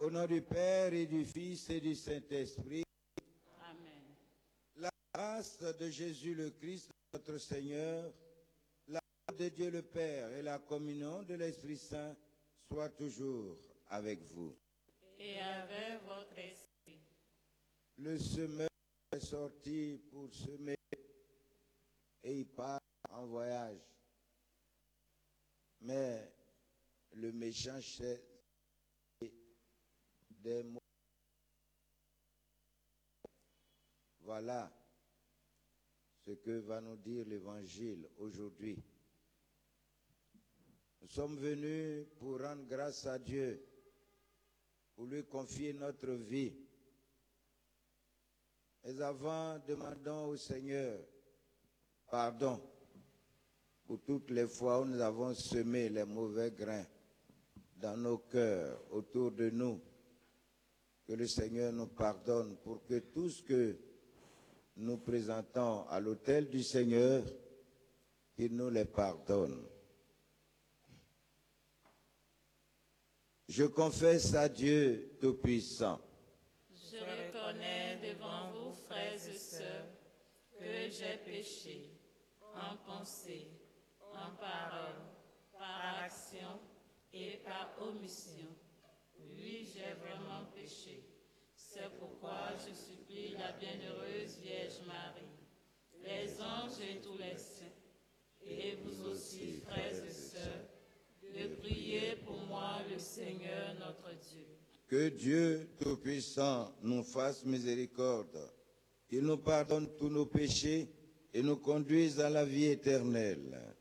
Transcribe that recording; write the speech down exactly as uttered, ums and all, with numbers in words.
Au nom du Père et du Fils et du Saint-Esprit. Amen. La grâce de Jésus le Christ, notre Seigneur, l'amour de Dieu le Père et la communion de l'Esprit Saint soient toujours avec vous. Et avec votre esprit. Le semeur est sorti pour semer et il part en voyage. Mais le méchant cherche des mots. Voilà ce que va nous dire l'Évangile aujourd'hui. Nous sommes venus pour rendre grâce à Dieu, pour lui confier notre vie. Mais avant, demandons au Seigneur pardon pour toutes les fois où nous avons semé les mauvais grains dans nos cœurs, autour de nous. Que le Seigneur nous pardonne pour que tout ce que nous présentons à l'autel du Seigneur, qu'il nous les pardonne. Je confesse à Dieu Tout-Puissant. Je reconnais devant vous, frères et sœurs, que j'ai péché en pensée, en parole, par action et par omission. Oui, j'ai vraiment péché. C'est pourquoi je supplie la bienheureuse Vierge Marie, les anges et tous les saints, et vous aussi, frères et sœurs, de prier pour moi le Seigneur notre Dieu. Que Dieu Tout-Puissant nous fasse miséricorde, qu'il nous pardonne tous nos péchés et nous conduise à la vie éternelle.